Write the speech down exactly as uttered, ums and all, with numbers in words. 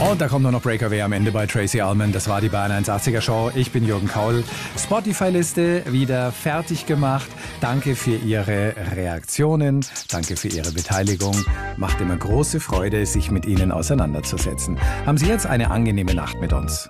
Und da kommt nur noch Breakaway am Ende bei Tracy Ullman. Das war die Bayern eins achtziger Show. Ich bin Jürgen Kaul. Spotify-Liste wieder fertig gemacht. Danke für Ihre Reaktionen. Danke für Ihre Beteiligung. Macht immer große Freude, sich mit Ihnen auseinanderzusetzen. Haben Sie jetzt eine angenehme Nacht mit uns.